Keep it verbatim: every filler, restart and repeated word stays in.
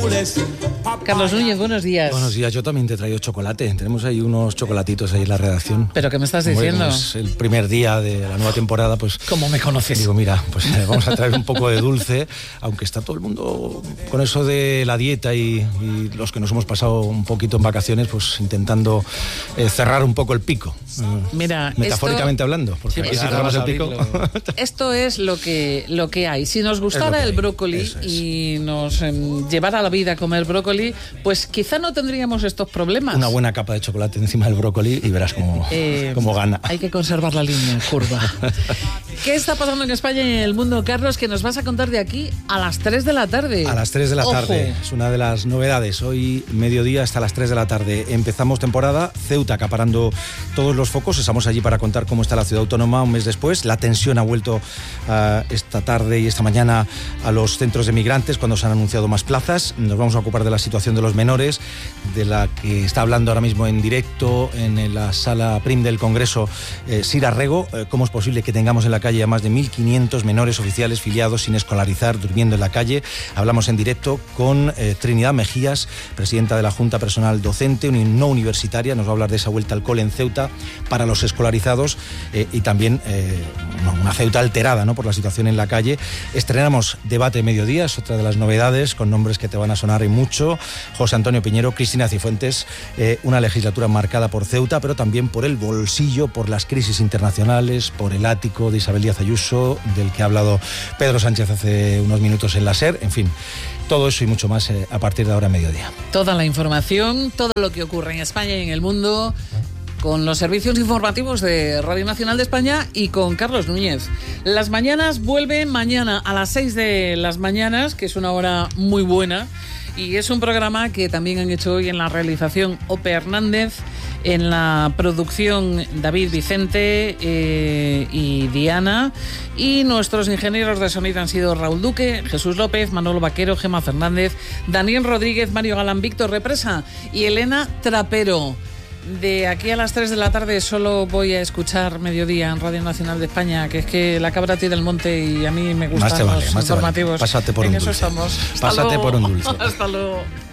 Carlos Núñez, buenos días. Buenos días, yo también te he traído chocolate. Tenemos ahí unos chocolatitos ahí en la redacción. ¿Pero qué me estás diciendo? Bueno, es el primer día de la nueva temporada, pues... ¿Cómo me conoces? Digo, mira, pues eh, vamos a traer un poco de dulce, aunque está todo el mundo con eso de la dieta y, y los que nos hemos pasado un poquito en vacaciones, pues intentando eh, cerrar un poco el pico. Mira, metafóricamente esto... hablando, porque sí, aquí pues si cerramos el pico... Esto es lo que, lo que hay. Si nos gustara el brócoli es. y nos eh, llevara la vida a comer brócoli, pues quizá no tendríamos estos problemas. Una buena capa de chocolate encima del brócoli y verás cómo, eh, cómo gana. Hay que conservar la línea curva. ¿Qué está pasando en España y en el mundo, Carlos, que nos vas a contar de aquí a las tres de la tarde? A las tres de la Ojo. tarde. Es una de las novedades. Hoy, mediodía, hasta las tres de la tarde. Empezamos temporada. Ceuta acaparando todos los focos. Estamos allí para contar cómo está la ciudad autónoma un mes después. La tensión ha vuelto uh, esta tarde y esta mañana a los centros de migrantes cuando se han anunciado más plazas. Nos vamos a ocupar de la situación de los menores, de la que está hablando ahora mismo en directo en la sala Prim del Congreso eh, Sira Rego. Eh, ¿Cómo es posible que tengamos en la calle a más de mil quinientos menores oficiales filiados sin escolarizar, durmiendo en la calle? Hablamos en directo con eh, Trinidad Mejías, presidenta de la Junta Personal Docente, no universitaria. Nos va a hablar de esa vuelta al cole en Ceuta para los escolarizados eh, y también eh, una Ceuta alterada, ¿no?, por la situación en la calle. Estrenamos Debate Mediodía, es otra de las novedades, con nombres que te van a sonar y mucho. José Antonio Piñero, Cristina Cifuentes, eh, una legislatura marcada por Ceuta, pero también por el bolsillo, por las crisis internacionales, por el ático de Isabel Díaz Ayuso, del que ha hablado Pedro Sánchez hace unos minutos en la SER, en fin. Todo eso y mucho más eh, a partir de ahora mediodía. Toda la información, todo lo que ocurre en España y en el mundo, con los servicios informativos de Radio Nacional de España y con Carlos Núñez. Las mañanas vuelven mañana a las seis de las mañanas, que es una hora muy buena, y es un programa que también han hecho hoy en la realización Ope Hernández, en la producción David Vicente eh, y Diana, y nuestros ingenieros de sonido han sido Raúl Duque, Jesús López, Manolo Vaquero, Gemma Fernández, Daniel Rodríguez, Mario Galán, Víctor Represa y Elena Trapero. De aquí a las tres de la tarde solo voy a escuchar Mediodía en Radio Nacional de España, que es que la cabra tira el monte y a mí me gustan más te vale, los más te informativos. vale. Pásate por en un eso dulce. estamos. Pásate por un dulce. Hasta luego.